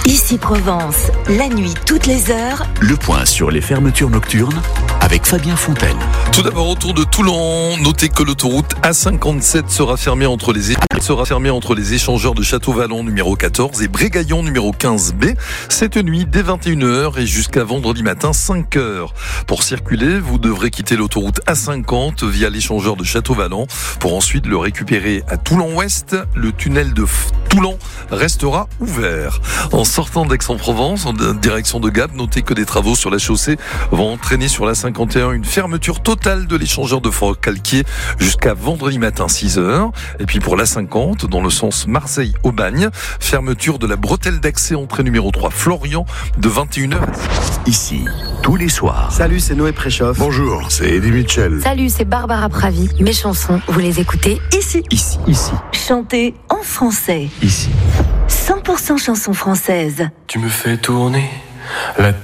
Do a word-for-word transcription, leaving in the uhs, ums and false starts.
Ici Provence, la nuit toutes les heures. Le point sur les fermetures nocturnes avec Fabien Fontaine. Tout d'abord autour de Toulon, notez que l'autoroute A cinquante-sept sera fermée entre les é- sera fermée entre les échangeurs de Château-Vallon numéro quatorze et Brégaillon numéro quinze B cette nuit dès vingt et une heures et jusqu'à vendredi matin cinq heures. Pour circuler, vous devrez quitter l'autoroute A cinquante via l'échangeur de Château-Vallon pour ensuite le récupérer à Toulon-Ouest. Le tunnel de F- Toulon restera ouvert. En sortant d'Aix-en-Provence, en direction de Gap, notez que des travaux sur la chaussée vont entraîner sur la cinquante et un une fermeture totale de l'échangeur de Fort-Calquier jusqu'à vendredi matin six heures. Et puis pour l'A cinquante, dans le sens Marseille-Aubagne, fermeture de la bretelle d'accès entrée numéro trois Florian de vingt et une heures. Ici, tous les soirs. Salut, c'est Noé Préchoff. Bonjour, c'est Eddie Mitchell. Salut, c'est Barbara Pravi. Mes chansons, vous les écoutez ici. Ici, ici, Chantées en français. ici. cent pour cent chansons françaises. Tu me fais tourner la